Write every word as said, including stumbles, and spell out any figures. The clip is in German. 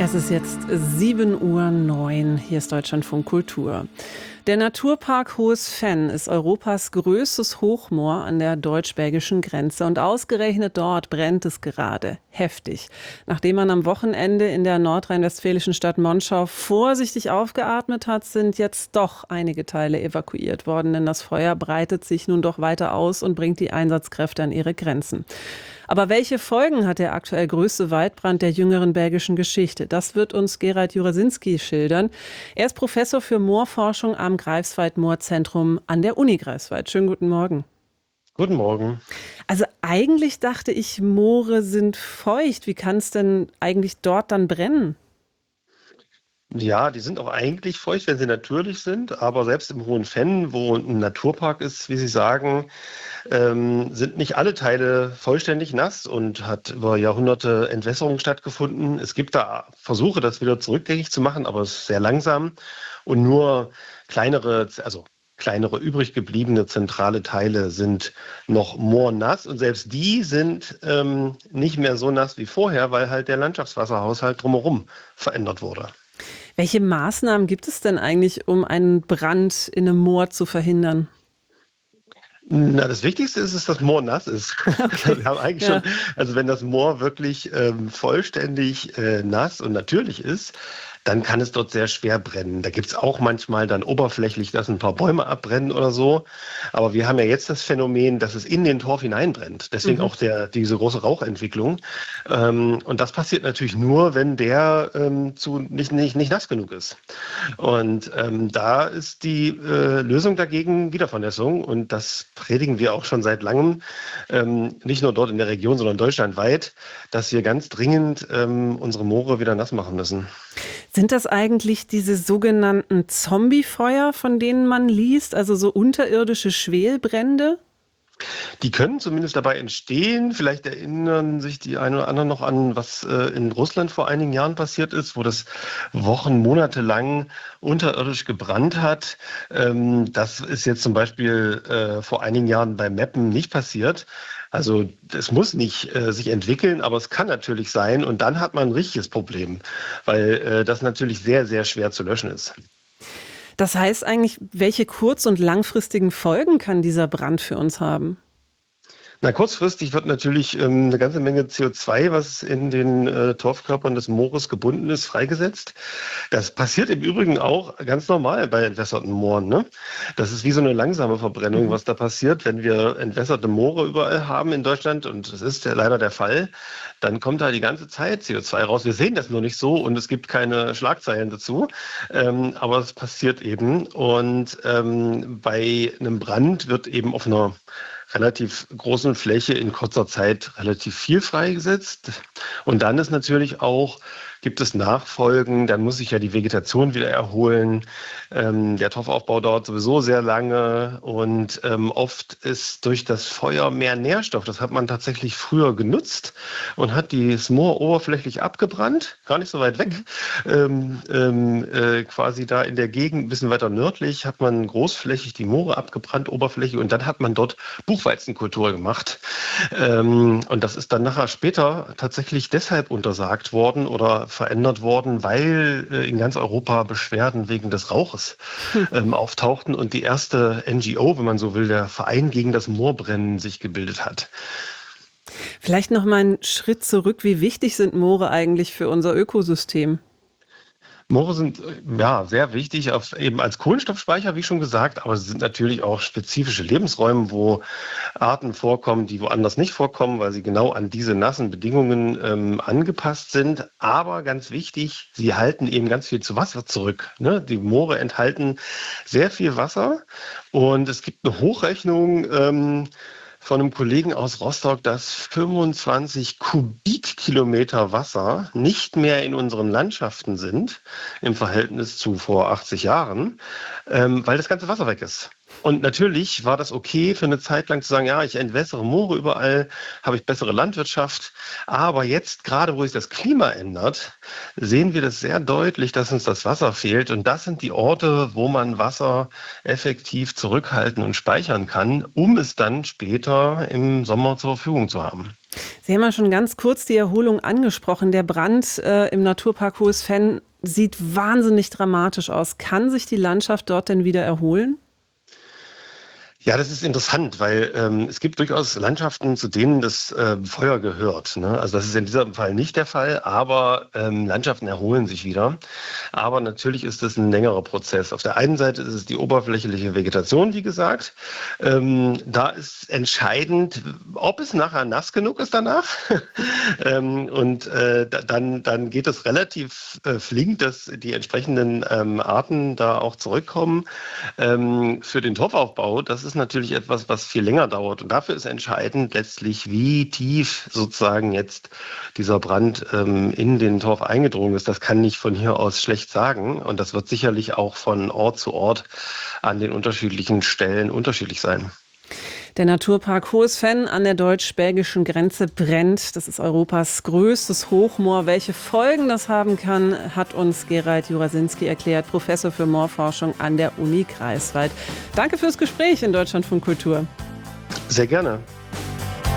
Es ist jetzt sieben Uhr neun. Hier ist Deutschlandfunk Kultur. Der Naturpark Hohes Venn ist Europas größtes Hochmoor an der deutsch-belgischen Grenze. Und ausgerechnet dort brennt es gerade heftig. Nachdem man am Wochenende in der nordrhein-westfälischen Stadt Monschau vorsichtig aufgeatmet hat, sind jetzt doch einige Teile evakuiert worden. Denn das Feuer breitet sich nun doch weiter aus und bringt die Einsatzkräfte an ihre Grenzen. Aber welche Folgen hat der aktuell größte Waldbrand der jüngeren belgischen Geschichte? Das wird uns Gerald Jurasinski schildern. Er ist Professor für Moorforschung am Greifswald-Moorzentrum an der Uni Greifswald. Schönen guten Morgen. Guten Morgen. Also eigentlich dachte ich, Moore sind feucht. Wie kann es denn eigentlich dort dann brennen? Ja, die sind auch eigentlich feucht, wenn sie natürlich sind, aber selbst im Hohen Venn, wo ein Naturpark ist, wie Sie sagen, ähm, sind nicht alle Teile vollständig nass und hat über Jahrhunderte Entwässerung stattgefunden. Es gibt da Versuche, das wieder zurückgängig zu machen, aber es ist sehr langsam und nur kleinere, also kleinere übrig gebliebene zentrale Teile sind noch moornass und selbst die sind ähm, nicht mehr so nass wie vorher, weil halt der Landschaftswasserhaushalt drumherum verändert wurde. Welche Maßnahmen gibt es denn eigentlich, um einen Brand in einem Moor zu verhindern? Na, das Wichtigste ist, dass das Moor nass ist. Okay. Wir haben eigentlich Ja. schon, also wenn das Moor wirklich ähm, vollständig äh, nass und natürlich ist, dann kann es dort sehr schwer brennen. Da gibt es auch manchmal dann oberflächlich, dass ein paar Bäume abbrennen oder so. Aber wir haben ja jetzt das Phänomen, dass es in den Torf hineinbrennt. Deswegen Mhm. auch der, diese große Rauchentwicklung. Ähm, und das passiert natürlich nur, wenn der ähm, zu, nicht, nicht, nicht nass genug ist. Und ähm, da ist die äh, Lösung dagegen Wiedervernässung. Und das predigen wir auch schon seit langem, ähm, nicht nur dort in der Region, sondern deutschlandweit, dass wir ganz dringend ähm, unsere Moore wieder nass machen müssen. Sind das eigentlich diese sogenannten Zombiefeuer, von denen man liest, also so unterirdische Schwelbrände? Die können zumindest dabei entstehen. Vielleicht erinnern sich die einen oder anderen noch an, was äh, in Russland vor einigen Jahren passiert ist, wo das Wochen, Monate lang unterirdisch gebrannt hat. Ähm, das ist jetzt zum Beispiel äh, vor einigen Jahren bei Meppen nicht passiert. Also es muss nicht äh, sich entwickeln, aber es kann natürlich sein. Und dann hat man ein richtiges Problem, weil äh, das natürlich sehr, sehr schwer zu löschen ist. Das heißt eigentlich, welche kurz- und langfristigen Folgen kann dieser Brand für uns haben? Na, kurzfristig wird natürlich ähm, eine ganze Menge C O zwei, was in den äh, Torfkörpern des Moores gebunden ist, freigesetzt. Das passiert im Übrigen auch ganz normal bei entwässerten Mooren, ne? Das ist wie so eine langsame Verbrennung, Mhm. was da passiert, wenn wir entwässerte Moore überall haben in Deutschland. Und das ist ja leider der Fall. Dann kommt da die ganze Zeit C O zwei raus. Wir sehen das nur nicht so und es gibt keine Schlagzeilen dazu. Ähm, aber es passiert eben. Und ähm, bei einem Brand wird eben auf einer relativ großen Fläche in kurzer Zeit relativ viel freigesetzt. Und dann ist natürlich auch, gibt es Nachfolgen, dann muss sich ja die Vegetation wieder erholen. Ähm, der Torfaufbau dauert sowieso sehr lange und ähm, oft ist durch das Feuer mehr Nährstoff. Das hat man tatsächlich früher genutzt und hat die Moor oberflächlich abgebrannt, gar nicht so weit weg. Ähm, ähm, äh, quasi da in der Gegend, ein bisschen weiter nördlich, hat man großflächig die Moore abgebrannt, oberflächlich, und dann hat man dort Buchweizenkultur gemacht. Ähm, und das ist dann nachher später tatsächlich deshalb untersagt worden oder verändert worden, weil äh, in ganz Europa Beschwerden wegen des Rauches ähm, auftauchten und die erste N G O, wenn man so will, der Verein gegen das Moorbrennen, sich gebildet hat. Vielleicht noch mal einen Schritt zurück. Wie wichtig sind Moore eigentlich für unser Ökosystem? Moore sind äh, ja sehr wichtig, auf, eben als Kohlenstoffspeicher, wie schon gesagt, aber sie sind natürlich auch spezifische Lebensräume, wo Arten vorkommen, die woanders nicht vorkommen, weil sie genau an diese nassen Bedingungen ähm, angepasst sind. Aber ganz wichtig, sie halten eben ganz viel zu Wasser zurück. Ne? Die Moore enthalten sehr viel Wasser und es gibt eine Hochrechnung, ähm, von einem Kollegen aus Rostock, dass fünfundzwanzig Kubikkilometer Wasser nicht mehr in unseren Landschaften sind, im Verhältnis zu vor achtzig Jahren, ähm, weil das ganze Wasser weg ist. Und natürlich war das okay für eine Zeit lang zu sagen, ja, ich entwässere Moore überall, habe ich bessere Landwirtschaft. Aber jetzt, gerade wo sich das Klima ändert, sehen wir das sehr deutlich, dass uns das Wasser fehlt. Und das sind die Orte, wo man Wasser effektiv zurückhalten und speichern kann, um es dann später im Sommer zur Verfügung zu haben. Sie haben ja schon ganz kurz die Erholung angesprochen. Der Brand äh, im Naturpark Hohes Venn sieht wahnsinnig dramatisch aus. Kann sich die Landschaft dort denn wieder erholen? Ja, das ist interessant, weil ähm, es gibt durchaus Landschaften, zu denen das äh, Feuer gehört. Ne? Also das ist in diesem Fall nicht der Fall, aber ähm, Landschaften erholen sich wieder. Aber natürlich ist das ein längerer Prozess. Auf der einen Seite ist es die oberflächliche Vegetation, wie gesagt. Ähm, da ist entscheidend, ob es nachher nass genug ist danach. ähm, und äh, da- dann, dann geht es relativ äh, flink, dass die entsprechenden ähm, Arten da auch zurückkommen. Ähm, für den Torfaufbau, das ist natürlich etwas, was viel länger dauert. Und dafür ist entscheidend letztlich, wie tief sozusagen jetzt dieser Brand ähm, in den Torf eingedrungen ist. Das kann ich von hier aus schlecht sagen. Und das wird sicherlich auch von Ort zu Ort an den unterschiedlichen Stellen unterschiedlich sein. Der Naturpark Hohes Venn an der deutsch-belgischen Grenze brennt. Das ist Europas größtes Hochmoor. Welche Folgen das haben kann, hat uns Gerald Jurasinski erklärt, Professor für Moorforschung an der Uni Greifswald. Danke fürs Gespräch in Deutschlandfunk Kultur. Sehr gerne.